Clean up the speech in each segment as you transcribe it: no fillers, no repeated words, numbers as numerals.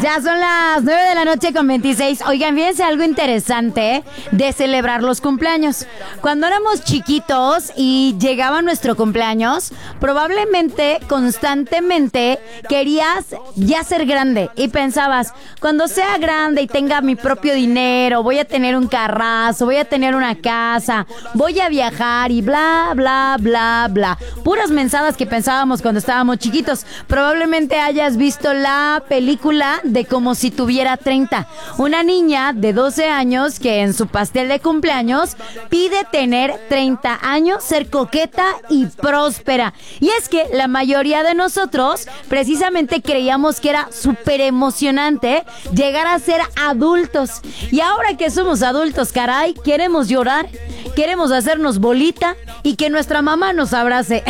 Ya son las 9:26 a.m. Oigan, fíjense algo interesante de celebrar los cumpleaños. Cuando éramos chiquitos y llegaba nuestro cumpleaños, probablemente, constantemente, querías ya ser grande y pensabas, cuando sea grande y tenga mi propio dinero, voy a tener un carrazo, voy a tener una casa, voy a viajar y bla, bla, bla, bla. Puras mensadas que pensábamos cuando estábamos chiquitos. Probablemente hayas visto la película de Como si tuviera 30. Una niña de 12 años que en su pastel de cumpleaños pide tener 30 años, ser coqueta y próspera. Y es que la mayoría de nosotros precisamente creíamos que era súper emocionante llegar a ser adultos. Y ahora que somos adultos, caray, queremos llorar, queremos hacernos bolita y que nuestra mamá nos abrace.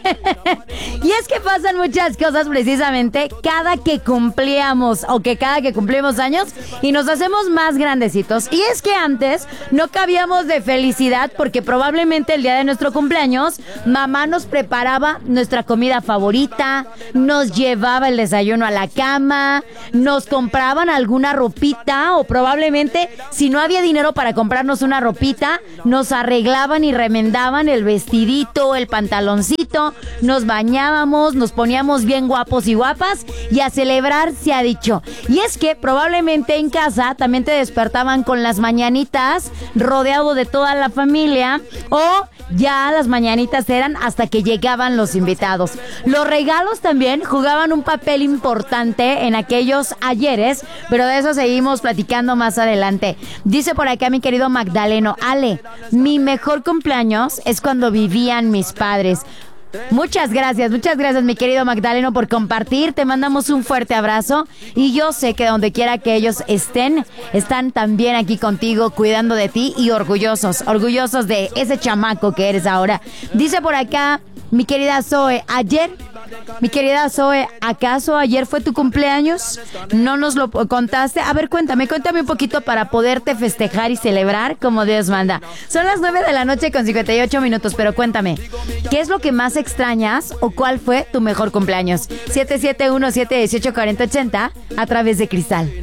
Y es que pasan muchas cosas precisamente cada que cumplíamos o que cada que cumplimos años y nos hacemos más grandecitos. Y es que antes no cabíamos de felicidad porque probablemente el día de nuestro cumpleaños mamá nos preparaba nuestra comida favorita, nos llevaba el desayuno a la cama, nos compraban alguna ropita o probablemente si no había dinero para comprarnos una ropita, nos arreglaban y remendaban el vestidito, el pantaloncito, nos bañábamos, nos poníamos bien guapos y guapas y a celebrar se ha dicho. Y es que probablemente en casa también te despertaban con las mañanitas rodeado de toda la familia o ya las mañanitas eran hasta que llegaban los invitados. Los regalos también jugaban un papel importante en aquellos ayeres, pero de eso seguimos platicando más adelante. Dice por acá mi querido Magdaleno, Ale, mi mejor cumpleaños es cuando vivían mis padres. Muchas gracias mi querido Magdaleno por compartir, te mandamos un fuerte abrazo y yo sé que donde quiera que ellos están también aquí contigo cuidando de ti y orgullosos de ese chamaco que eres ahora. Dice por acá mi querida Zoe, ¿acaso ayer fue tu cumpleaños? ¿No nos lo contaste? A ver, cuéntame un poquito para poderte festejar y celebrar como Dios manda. Son las 9:58 a.m, pero cuéntame, ¿qué es lo que más extrañas o cuál fue tu mejor cumpleaños? 771-718-4080 a través de Cristal.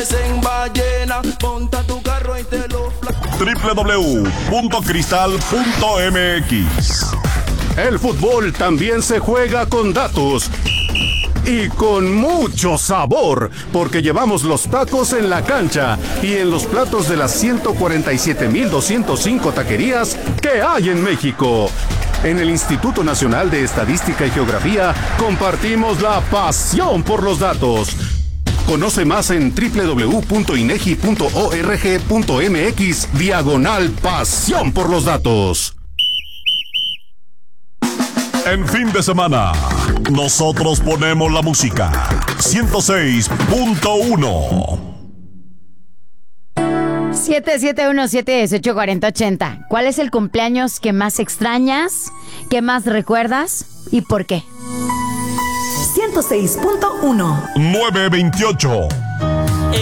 www.cristal.mx. El fútbol también se juega con datos y con mucho sabor, porque llevamos los tacos en la cancha y en los platos de las 147,205 taquerías que hay en México. En el Instituto Nacional de Estadística y Geografía compartimos la pasión por los datos. Conoce más en www.inegi.org.mx/pasión por los datos. En fin de semana, nosotros ponemos la música 106.1. 771-718-4080. ¿Cuál es el cumpleaños que más extrañas, que más recuerdas y por qué? 106.1. 928.